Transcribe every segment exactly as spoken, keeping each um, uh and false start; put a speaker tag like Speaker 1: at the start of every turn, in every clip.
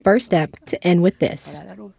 Speaker 1: First step to end with this.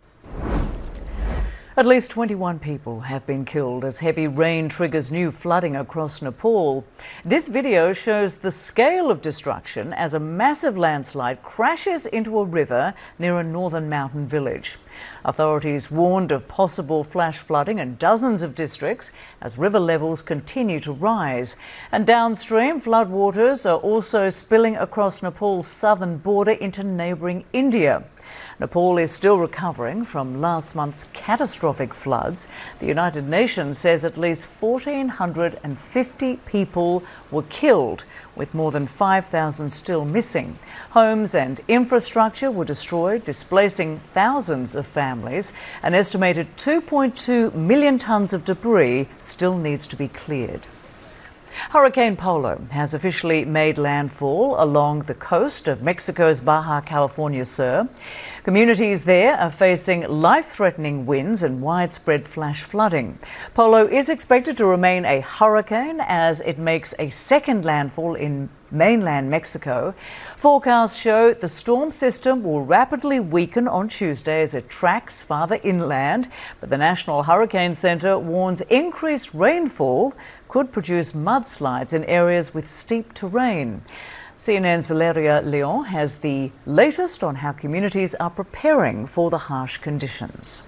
Speaker 2: At least twenty-one people have been killed as heavy rain triggers new flooding across Nepal. This video shows the scale of destruction as a massive landslide crashes into a river near a northern mountain village. Authorities warned of possible flash flooding in dozens of districts as river levels continue to rise. And downstream, floodwaters are also spilling across Nepal's southern border into neighbouring India. Nepal is still recovering from last month's catastrophic floods. The United Nations says at least one thousand four hundred fifty people were killed, with more than five thousand still missing. Homes and infrastructure were destroyed, displacing thousands of families. An estimated two point two million tonnes of debris still needs to be cleared. Hurricane Polo has officially made landfall along the coast of Mexico's Baja California Sur. Communities there are facing life-threatening winds and widespread flash flooding. Polo is expected to remain a hurricane as it makes a second landfall in mainland Mexico. Forecasts show the storm system will rapidly weaken on Tuesday as it tracks farther inland, but the National Hurricane Center warns increased rainfall could produce mudslides in areas with steep terrain. C N N's Valeria Leon has the latest on how communities are preparing for the harsh conditions.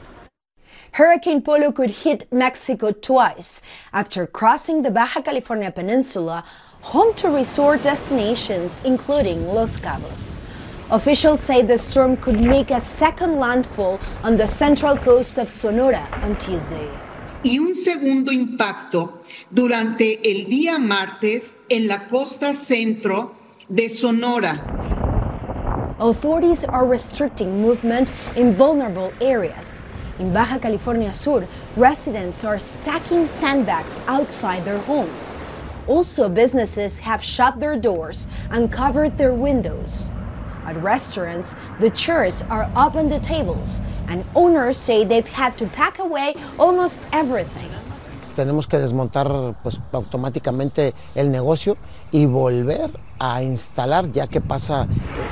Speaker 3: Hurricane Polo could hit Mexico twice after crossing the Baja California Peninsula, home to resort destinations including Los Cabos. Officials say the storm could make a second landfall on the central coast of Sonora on Tuesday.
Speaker 4: Y un segundo impacto durante el día martes en la costa centro de Sonora.
Speaker 3: Authorities are restricting movement in vulnerable areas. In Baja California Sur, residents are stacking sandbags outside their homes. Also, businesses have shut their doors and covered their windows. At restaurants, the chairs are up on the tables, and owners say they've had to pack away almost everything.
Speaker 5: Tenemos que desmontar pues, automáticamente el negocio y volver a instalar ya que pasa.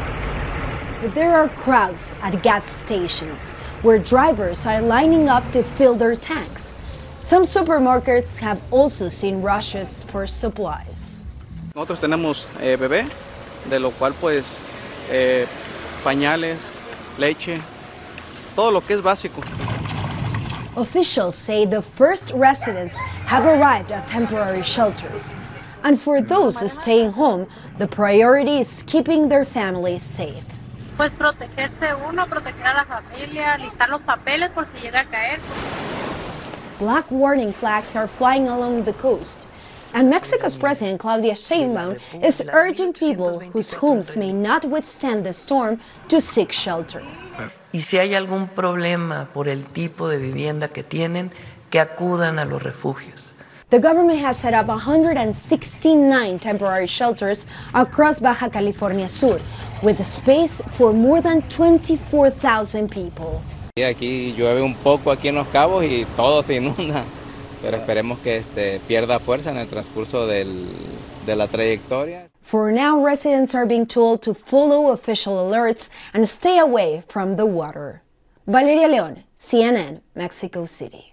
Speaker 3: But there are crowds at gas stations where drivers are lining up to fill their tanks. Some supermarkets have also seen rushes for supplies.
Speaker 6: Nosotros tenemos eh, bebé, de lo cual pues eh, pañales, leche, todo lo que es básico.
Speaker 3: Officials say the first residents have arrived at temporary shelters. And for those staying home, the priority is keeping their families safe.
Speaker 7: Pues protegerse uno, proteger a la familia, listar los papeles por si llega a caer.
Speaker 3: Black warning flags are flying along the coast, and Mexico's President Claudia Sheinbaum is urging people whose homes may not withstand the storm to seek shelter.
Speaker 8: Y si hay algún problema por el tipo de vivienda que tienen, que acudan a los refugios.
Speaker 3: The government has set up one hundred sixty-nine temporary shelters across Baja California Sur, with space for more than twenty-four thousand people.
Speaker 9: Aquí llueve un poco aquí en Los Cabos y todo se inunda, pero esperemos que este, pierda fuerza en el transcurso del, de la trayectoria.
Speaker 3: For now, residents are being told to follow official alerts and stay away from the water. Valeria Leon, C N N, Mexico City.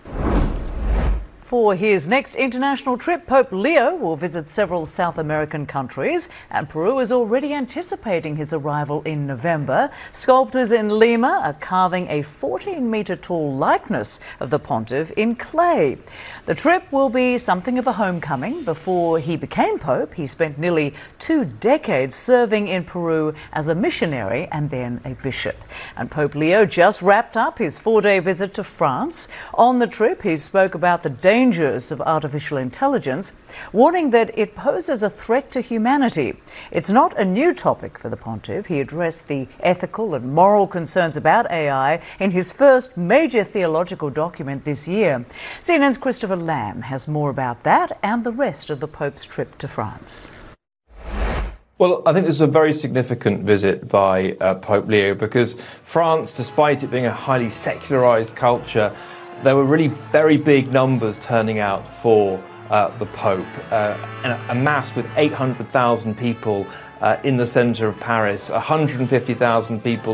Speaker 2: For his next international trip, Pope Leo will visit several South American countries, and Peru is already anticipating his arrival in November. Sculptors in Lima are carving a fourteen metre tall likeness of the pontiff in clay. The trip will be something of a homecoming. Before he became Pope, he spent nearly two decades serving in Peru as a missionary and then a bishop. And Pope Leo just wrapped up his four-day visit to France. On the trip, he spoke about the dangers of artificial intelligence, warning that it poses a threat to humanity. It's not a new topic for the pontiff. He addressed the ethical and moral concerns about A I in his first major theological document this year. C N N's Christopher Lamb has more about that and the rest of the Pope's trip to France.
Speaker 10: Well, I think this is a very significant visit by uh, Pope Leo because France, despite it being a highly secularized culture, there were really very big numbers turning out for uh, the Pope. Uh, a, a mass with eight hundred thousand people uh, in the centre of Paris. one hundred fifty thousand people